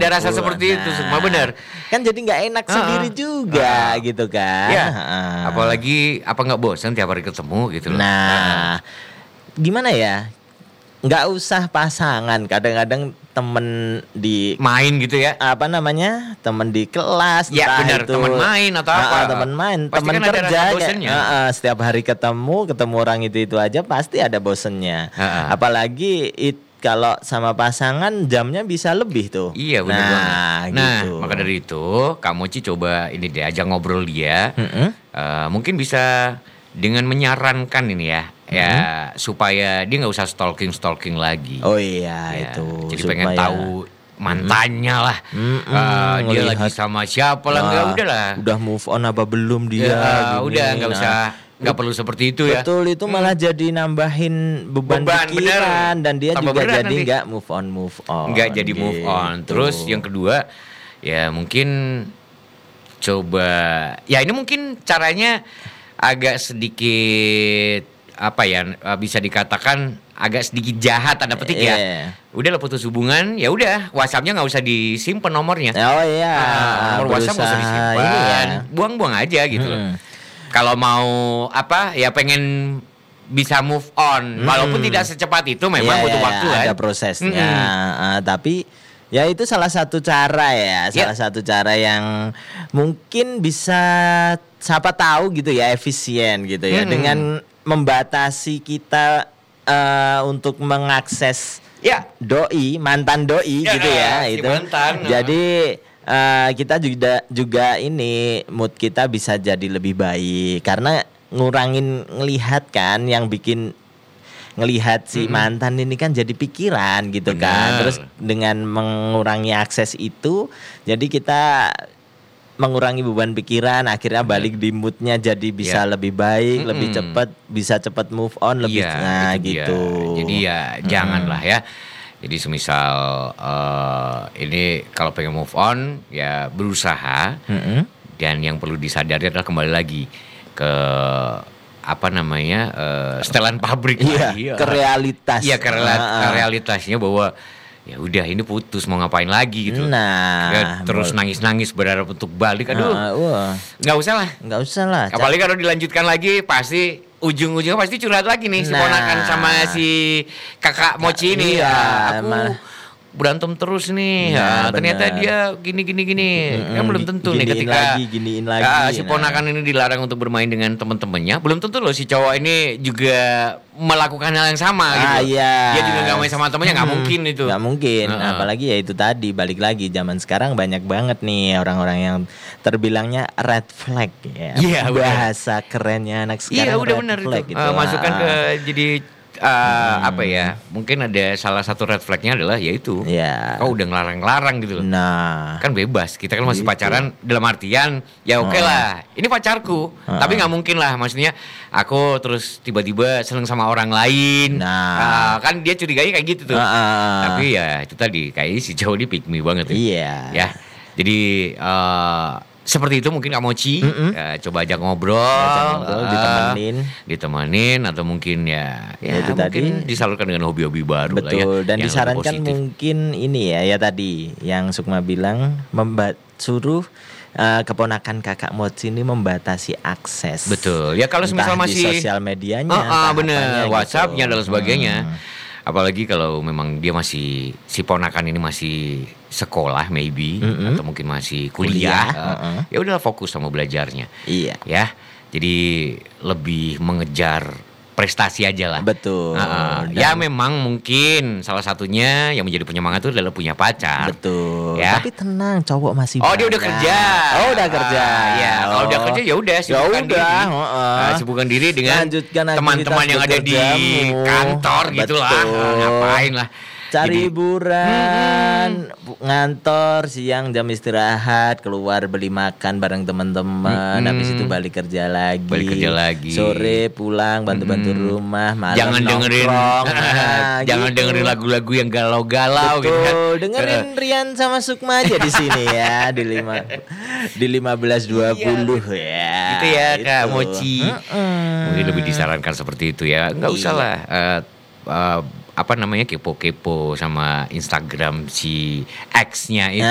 ada rasa seperti itu semua benar. Kan jadi nggak enak sendiri juga gitu kan. Ya, apalagi apa nggak bosan tiap hari ketemu gitu loh. Nah, gimana ya? Nggak usah pasangan, kadang-kadang temen di main gitu ya. Apa namanya? Temen di kelas, ya benar, temen main atau apa? Temen main, pasti temen kan kerja kayak, setiap hari ketemu orang itu aja pasti ada bosennya. Apalagi kalau sama pasangan jamnya bisa lebih tuh. Iya benar banget. Nah, maka dari itu Kak Mochi coba ini deh ajak ngobrol dia. Mungkin bisa dengan menyarankan ini ya. Ya supaya dia nggak usah stalking lagi. Oh iya ya, itu. Jadi pengen tahu mantannya lah. Dia lagi sama siapa lah? Nggak udahlah. Udah move on apa belum dia? Udah nggak usah. Nggak perlu seperti itu ya. Betul, itu malah jadi nambahin beban pikiran bener. Dan dia tambah juga jadi nggak move on. Nggak jadi move on. Terus yang kedua ya mungkin coba ya ini mungkin caranya agak sedikit apa ya bisa dikatakan agak sedikit jahat tanda petik ya. Udah lah putus hubungan ya udah WhatsApp-nya nggak usah disimpan nomornya. Oh iya. Nomor WhatsApp nggak usah disimpan. Ya. Buang-buang aja gitu loh. Kalau mau apa ya pengen bisa move on walaupun tidak secepat itu memang butuh waktu kan. Ada prosesnya. Tapi ya itu salah satu cara ya, salah satu cara yang mungkin bisa siapa tahu gitu ya efisien gitu ya dengan membatasi kita untuk mengakses mantan doi gitu ya itu. Mantan, jadi kita juga ini mood kita bisa jadi lebih baik karena ngurangin ngelihat kan yang bikin ngelihat si mantan ini kan jadi pikiran gitu kan. Terus dengan mengurangi akses itu jadi kita mengurangi beban pikiran, akhirnya balik di moodnya jadi bisa lebih baik, lebih cepat, bisa cepat move on lebih gitu. Jadi ya janganlah ya. Jadi semisal ini kalau pengen move on ya berusaha dan yang perlu disadari adalah kembali lagi ke apa namanya setelan pabrik ke realitas. Iya ke realitasnya bahwa ya udah ini putus mau ngapain lagi gitu. Terus nangis-nangis berharap untuk balik. Aduh. Nggak usah lah. Apalagi kalau dilanjutkan lagi pasti ujung-ujungnya pasti curhat lagi nih si ponakan sama si kakak Mochi ini. Aku berantem terus nih. Ternyata dia gini. Kan belum tentu nih ketika giniin lagi. Si ponakan ini dilarang untuk bermain dengan teman-temannya. Belum tentu loh si cowok ini juga melakukan hal yang sama gitu. Dia juga gak main sama temannya, gak mungkin itu. Gak mungkin. Apalagi ya itu tadi balik lagi zaman sekarang banyak banget nih orang-orang yang terbilangnya red flag ya. Bahasa kerennya anak sekarang. Iya udah benar itu. Gitu. Masukkan ke jadi apa ya? Mungkin ada salah satu red flagnya adalah yaitu kau udah ngelarang-larang gitu loh. Kan bebas. Kita kan masih pacaran dalam artian ya oke lah. Ini pacarku. Tapi nggak mungkin lah. Maksudnya aku terus tiba-tiba seneng sama orang lain. Kan dia curiganya kayak gitu tuh. Tapi ya itu tadi kayak si cowok ini pick me banget. Ya. Jadi seperti itu mungkin Kak Mochi coba ajak ngobrol, ditemenin atau mungkin ya itu mungkin tadi disalurkan dengan hobi-hobi baru. Betul, dan disarankan mungkin ini ya tadi yang Sukma bilang suruh keponakan kakak Mochi ini membatasi akses. Betul. Ya kalau misal masih di sosial medianya, bener, WhatsApp-nya gitu. dan sebagainya. Apalagi kalau memang dia masih si ponakan ini masih sekolah maybe atau mungkin masih kuliah. Ya udahlah fokus sama belajarnya. Iya. Ya. Jadi lebih mengejar prestasi aja lah. Betul. Ya memang mungkin salah satunya yang menjadi penyemangat itu adalah punya pacar. Betul. Ya. Tapi tenang, cowok masih dia udah kerja. Udah kerja. Ya, kalau udah kerja ya udah sibukkan diri. Sibukkan diri dengan teman-teman yang ada di kantor gitulah. Ngapain lah. Cari hiburan, ngantor, siang jam istirahat, keluar beli makan bareng teman-teman, habis itu balik kerja lagi. Sore pulang bantu-bantu rumah, malam jangan dengerin lagu-lagu yang galau-galau gitu kan. Dengerin Rian sama Sukma aja di sini ya di 15.20 ya. Gitu ya Kak Mochi. Mungkin lebih disarankan seperti itu ya. Enggak usah lah kepo-kepo sama Instagram si X-nya itu.